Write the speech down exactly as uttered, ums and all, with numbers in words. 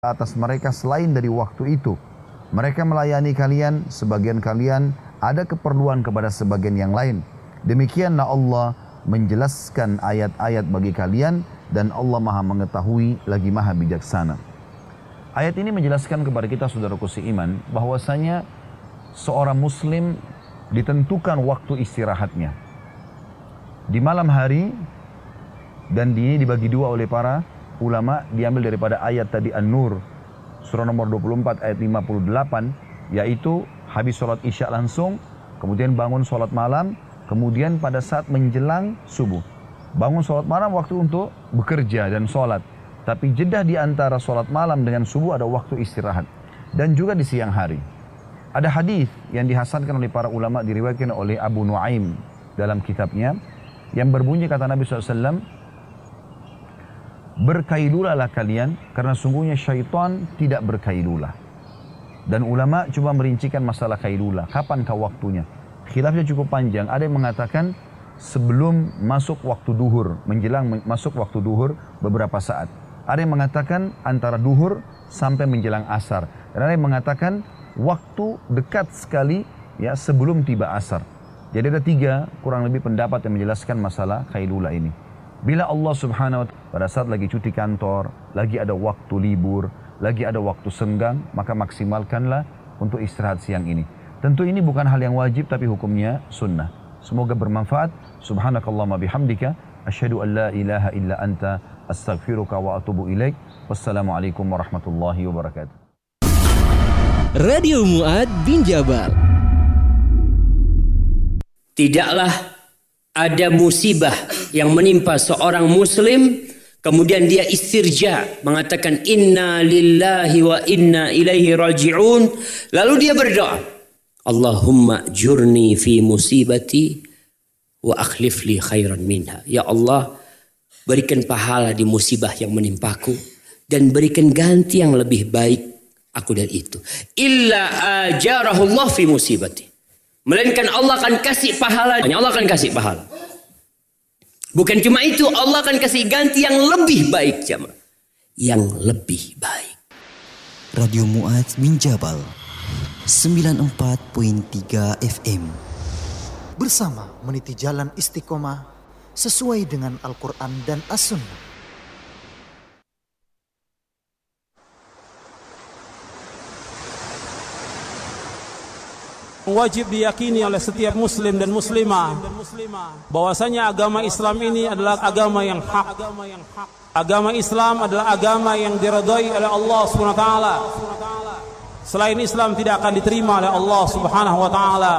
atas mereka selain dari waktu itu. Mereka melayani kalian, sebagian kalian ada keperluan kepada sebagian yang lain. Demikianlah Allah menjelaskan ayat-ayat bagi kalian dan Allah Maha mengetahui lagi Maha bijaksana. Ayat ini menjelaskan kepada kita saudaraku seiman bahwasanya seorang muslim ditentukan waktu istirahatnya. Di malam hari, dan ini dibagi dua oleh para ulama, diambil daripada ayat tadi An-Nur surah nomor dua puluh empat ayat lima puluh delapan, yaitu habis sholat isya langsung, kemudian bangun sholat malam, kemudian pada saat menjelang subuh. Bangun sholat malam waktu untuk bekerja dan sholat, tapi jeda di antara sholat malam dengan subuh ada waktu istirahat. Dan juga di siang hari. Ada hadis yang dihasankan oleh para ulama, diriwayatkan oleh Abu Nuaim dalam kitabnya, yang berbunyi kata Nabi shallallahu alaihi wasallam, berkailulahlah kalian karena sungguhnya syaitan tidak berkailulah. Dan ulama coba merincikan masalah kailulah, kapankah waktunya? Khilafnya cukup panjang. Ada yang mengatakan sebelum masuk waktu duhur, menjelang masuk waktu duhur beberapa saat. Ada yang mengatakan antara duhur sampai menjelang asar. Dan ada yang mengatakan waktu dekat sekali ya sebelum tiba asar. Jadi ada tiga kurang lebih pendapat yang menjelaskan masalah kailulah ini. Bila Allah subhanahu wa ta'ala pada saat lagi cuti kantor, lagi ada waktu libur, lagi ada waktu senggang, maka maksimalkanlah untuk istirahat siang ini. Tentu ini bukan hal yang wajib, tapi hukumnya sunnah. Semoga bermanfaat. Subhanakallahumma bihamdika, asyhadu an la ilaha illa anta, astaghfiruka wa atubu ilaik. Wassalamualaikum warahmatullahi wabarakatuh. Radio Mu'ad bin Jabal. Tidaklah ada musibah yang menimpa seorang muslim kemudian dia istirja mengatakan inna lillahi wa inna ilaihi raji'un, lalu dia berdoa, Allahumma jurni fi musibati wa akhlif li khairan minha. Ya Allah, berikan pahala di musibah yang menimpaku dan berikan ganti yang lebih baik aku dari itu. Illa ajarahullah fi musibati, melainkan Allah akan kasih pahala. Allah akan kasih pahala. Bukan cuma itu, Allah akan kasih ganti yang lebih baik, jemaah. Yang lebih baik. Radio Mu'ad bin Jabal sembilan puluh empat koma tiga F M. Bersama meniti jalan istiqomah sesuai dengan Al-Quran dan As-Sunnah. Wajib diyakini oleh setiap muslim dan muslimah bahwasanya agama Islam ini adalah agama yang hak. Agama Islam adalah agama yang diridhai oleh Allah Subhanahu wa taala. Selain Islam tidak akan diterima oleh Allah Subhanahu wa taala.